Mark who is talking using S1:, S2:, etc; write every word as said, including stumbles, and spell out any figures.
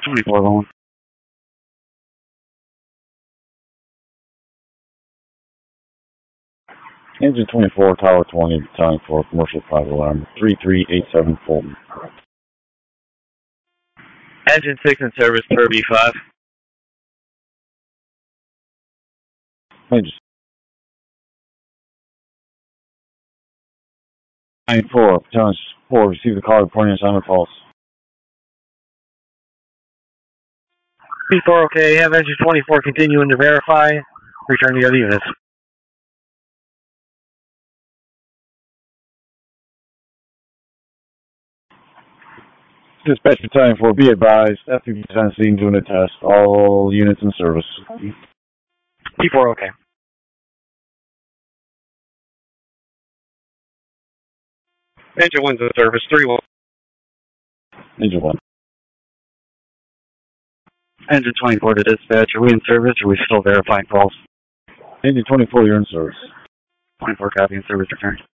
S1: twenty-four going.
S2: Engine twenty-four, Tower twenty, Battalion four, Commercial Private Alarm, three three eight seven Fulton.
S1: Engine six in service per B five.
S2: Engine nine four, Battalion four, receive the call reporting assignment pulse.
S1: B four okay, have engine twenty-four continuing to verify. Return the other units.
S2: Dispatch Battalion four, be advised, F P V Tennessee doing a test, all units in service.
S1: B four okay. Engine one's in service, three one.
S2: Engine one.
S1: Engine twenty-four to dispatch, are we in service or are we still verifying calls?
S2: Engine twenty-four, you're in service.
S1: twenty-four copy in service return.